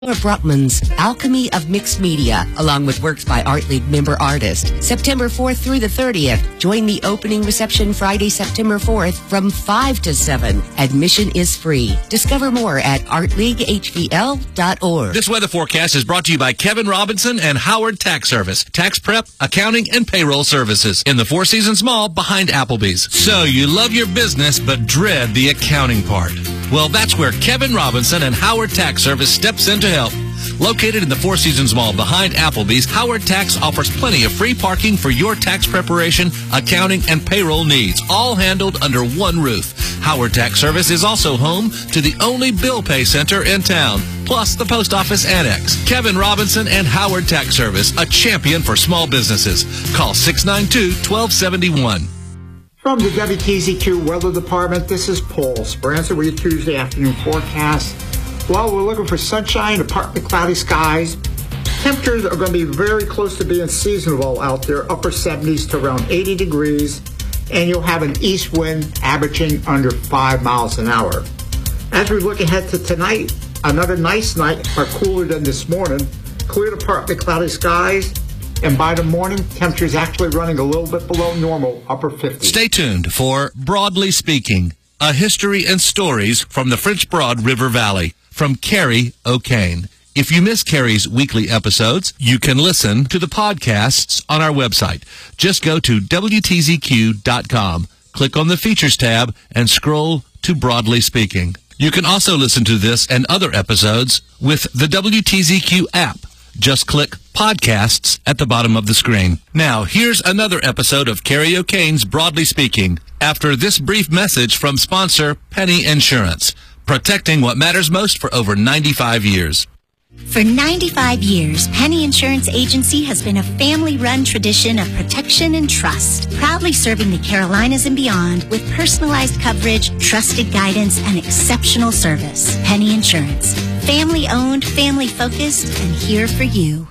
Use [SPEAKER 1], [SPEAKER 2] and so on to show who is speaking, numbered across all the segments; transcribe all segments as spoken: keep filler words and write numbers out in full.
[SPEAKER 1] Bruckman's Alchemy of Mixed Media, along with works by Art League member artists. September fourth through the thirtieth. Join the opening reception Friday, September fourth from five to seven. Admission is free. Discover more at art league h v l dot org.
[SPEAKER 2] This weather forecast is brought to you by Kevin Robinson and Howard Tax Service. Tax prep, accounting, and payroll services in the Four Seasons Mall behind Applebee's. So you love your business but dread the accounting part. Well, that's where Kevin Robinson and Howard Tax Service steps in to help. Located in the Four Seasons Mall behind Applebee's, Howard Tax offers plenty of free parking for your tax preparation, accounting, and payroll needs, all handled under one roof. Howard Tax Service is also home to the only bill pay center in town, plus the post office annex. Kevin Robinson and Howard Tax Service, a champion for small businesses. Call six nine two, one two seven one.
[SPEAKER 3] From the W T Z Q Weather Department, this is Paul Speranza with your Tuesday afternoon forecast. Well, we're looking for sunshine, partly cloudy skies. Temperatures are going to be very close to being seasonable out there, upper seventies to around eighty degrees, and you'll have an east wind averaging under five miles an hour. As we look ahead to tonight, another nice night, but cooler than this morning. Clear to partly cloudy skies. And by the morning, temperatures actually running a little bit below normal, upper fifties.
[SPEAKER 2] Stay tuned for Broadly Speaking, a history and stories from the French Broad River Valley, from Carrie O'Kane. If you miss Carrie's weekly episodes, you can listen to the podcasts on our website. Just go to W T Z Q dot com, click on the Features tab, and scroll to Broadly Speaking. You can also listen to this and other episodes with the W T Z Q app. Just click Podcasts at the bottom of the screen. Now, here's another episode of Carrie O'Kane's Broadly Speaking, after this brief message from sponsor Penny Insurance, protecting what matters most for over ninety-five years.
[SPEAKER 4] For ninety-five years, Penny Insurance Agency has been a family-run tradition of protection and trust, proudly serving the Carolinas and beyond with personalized coverage, trusted guidance, and exceptional service. Penny Insurance. Family-owned, family-focused, and here for you.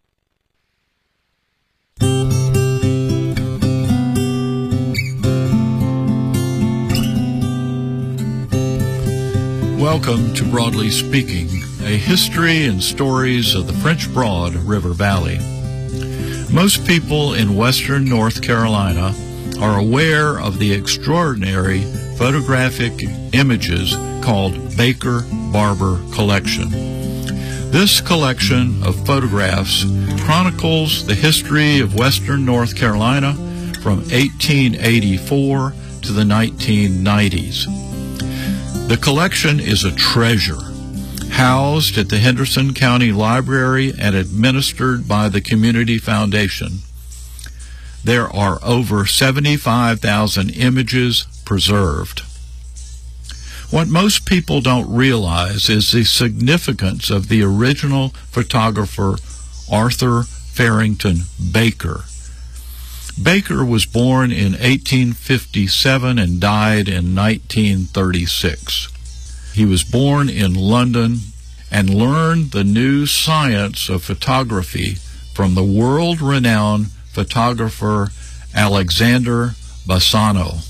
[SPEAKER 5] Welcome to Broadly Speaking, a history and stories of the French Broad River Valley. Most people in western North Carolina are aware of the extraordinary photographic images called Baker Barber Collection. This collection of photographs chronicles the history of western North Carolina from eighteen eighty-four to the nineteen nineties. The collection is a treasure, housed at the Henderson County Library and administered by the Community Foundation. There are over seventy-five thousand images preserved. What most people don't realize is the significance of the original photographer Arthur Farrington Baker. Baker was born in eighteen fifty-seven and died in nineteen thirty-six. He was born in London and learned the new science of photography from the world-renowned photographer Alexander Bassano.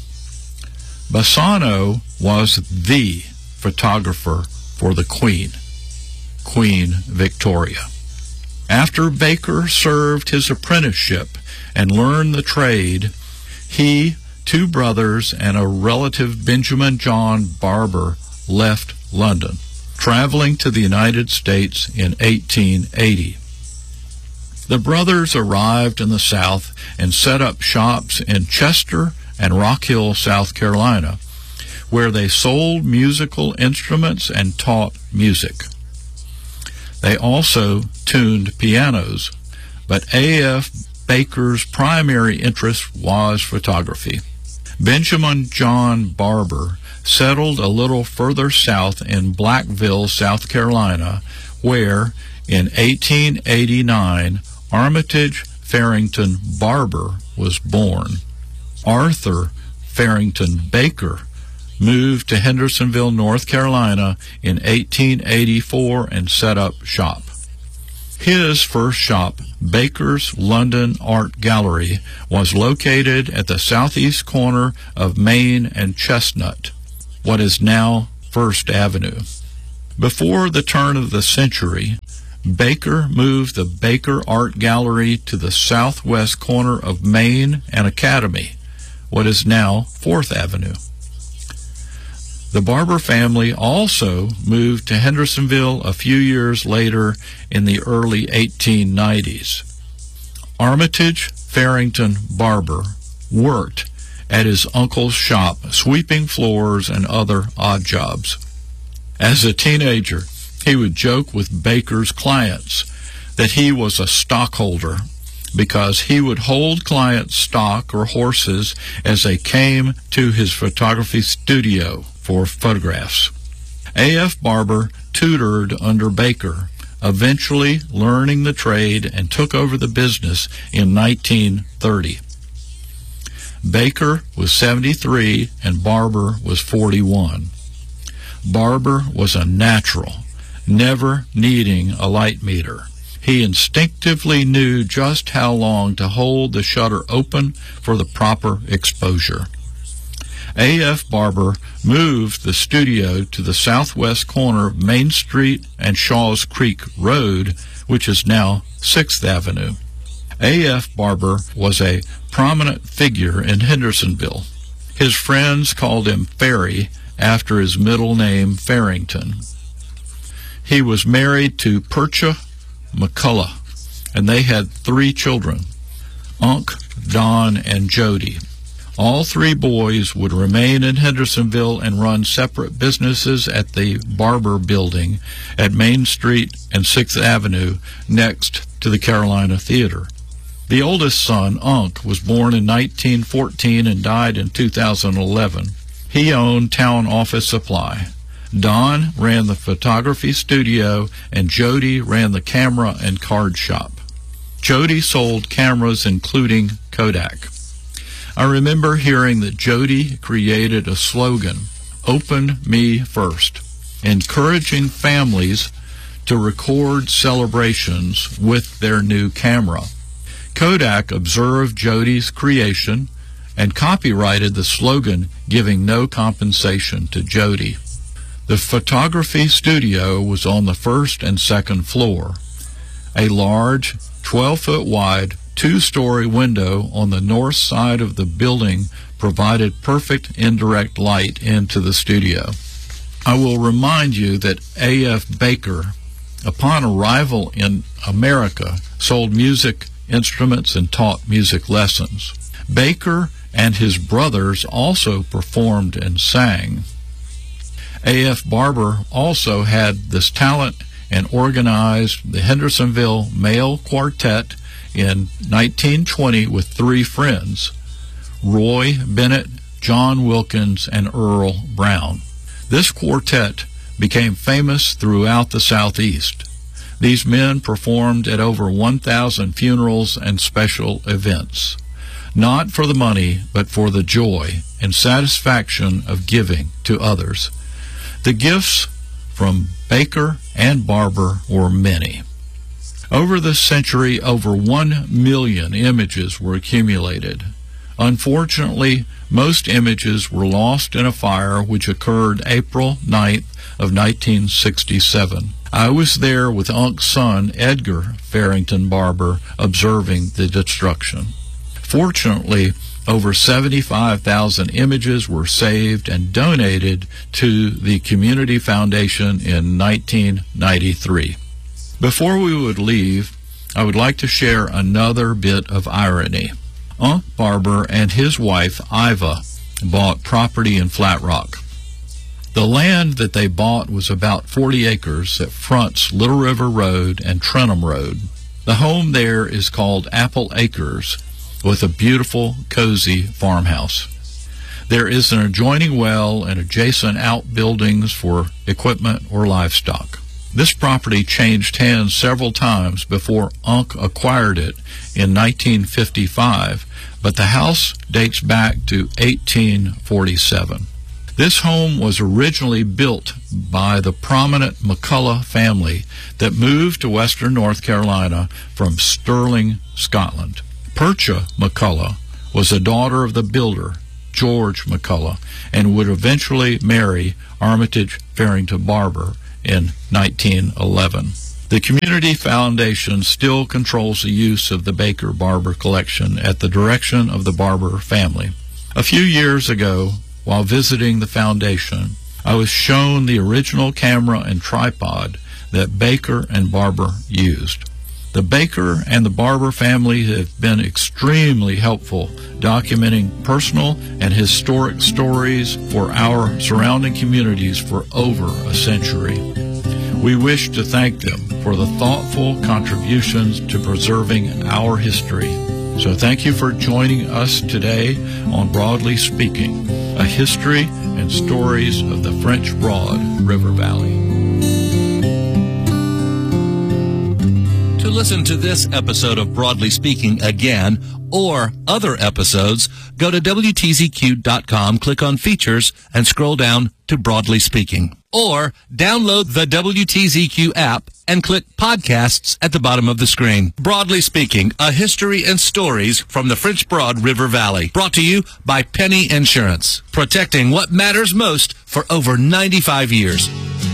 [SPEAKER 5] Bassano was the photographer for the Queen, Queen Victoria. After Baker served his apprenticeship and learned the trade, he, two brothers, and a relative, Benjamin John Barber, left London, traveling to the United States in eighteen eighty. The brothers arrived in the South and set up shops in Chester and Rock Hill, South Carolina, where they sold musical instruments and taught music. They also tuned pianos, but A F Baker's primary interest was photography. Benjamin John Barber settled a little further south in Blackville, South Carolina, where in eighteen eighty-nine Armitage Farrington Barber was born. Arthur Farrington Baker moved to Hendersonville, North Carolina in eighteen eighty-four and set up shop. His first shop, Baker's London Art Gallery, was located at the southeast corner of Main and Chestnut, what is now First Avenue. Before the turn of the century, Baker moved the Baker Art Gallery to the southwest corner of Main and Academy, what is now fourth Avenue. The Barber family also moved to Hendersonville a few years later in the early eighteen nineties. Armitage Farrington Barber worked at his uncle's shop, sweeping floors and other odd jobs. As a teenager, he would joke with Baker's clients that he was a stockholder because he would hold clients' stock or horses as they came to his photography studio for photographs. A F Barber tutored under Baker, eventually learning the trade, and took over the business in nineteen thirty. Baker was seventy-three and Barber was forty-one. Barber was a natural, never needing a light meter. He instinctively knew just how long to hold the shutter open for the proper exposure. A F Barber moved the studio to the southwest corner of Main Street and Shaw's Creek Road, which is now sixth Avenue. A F Barber was a prominent figure in Hendersonville. His friends called him Ferry after his middle name, Farrington. He was married to Percha McCullough, and they had three children, Unc, Don, and Jody. All three boys would remain in Hendersonville and run separate businesses at the Barber Building at Main Street and sixth Avenue next to the Carolina Theater. The oldest son, Unc, was born in nineteen fourteen and died in two thousand eleven. He owned Town Office Supply. Don ran the photography studio, and Jody ran the camera and card shop. Jody sold cameras including Kodak. I remember hearing that Jody created a slogan, "Open Me First," encouraging families to record celebrations with their new camera. Kodak observed Jody's creation and copyrighted the slogan, giving no compensation to Jody. The photography studio was on the first and second floor. A large, twelve-foot wide, two-story window on the north side of the building provided perfect indirect light into the studio. I will remind you that A F Baker, upon arrival in America, sold music instruments and taught music lessons. Baker and his brothers also performed and sang. A F Barber also had this talent and organized the Hendersonville Male Quartet in nineteen twenty with three friends, Roy Bennett, John Wilkins, and Earl Brown. This quartet became famous throughout the Southeast. These men performed at over one thousand funerals and special events, not for the money, but for the joy and satisfaction of giving to others. The gifts from Baker and Barber were many. Over the century, over one million images were accumulated. Unfortunately, most images were lost in a fire which occurred April ninth of nineteen sixty-seven. I was there with Unc's son, Edgar Farrington Barber, observing the destruction. Fortunately, over seventy-five thousand images were saved and donated to the Community Foundation in nineteen ninety-three. Before we would leave, I would like to share another bit of irony. Unc Barber and his wife, Iva, bought property in Flat Rock. The land that they bought was about forty acres that fronts Little River Road and Trenham Road. The home there is called Apple Acres, with a beautiful, cozy farmhouse. There is an adjoining well and adjacent outbuildings for equipment or livestock. This property changed hands several times before Unc acquired it in nineteen fifty-five, but the house dates back to eighteen forty-seven. This home was originally built by the prominent McCullough family that moved to western North Carolina from Stirling, Scotland. Percha McCullough was a daughter of the builder, George McCullough, and would eventually marry Armitage Farrington Barber in nineteen eleven. The Community Foundation still controls the use of the Baker Barber collection at the direction of the Barber family. A few years ago, while visiting the foundation, I was shown the original camera and tripod that Baker and Barber used. The Baker and the Barber family have been extremely helpful documenting personal and historic stories for our surrounding communities for over a century. We wish to thank them for the thoughtful contributions to preserving our history. So thank you for joining us today on Broadly Speaking, a history and stories of the French Broad River Valley.
[SPEAKER 2] To listen to this episode of Broadly Speaking again, or other episodes, go to W T Z Q dot com, click on Features, and scroll down to Broadly Speaking. Or download the W T Z Q app and click Podcasts at the bottom of the screen. Broadly Speaking, a history and stories from the French Broad River Valley. Brought to you by Penny Insurance, protecting what matters most for over ninety-five years.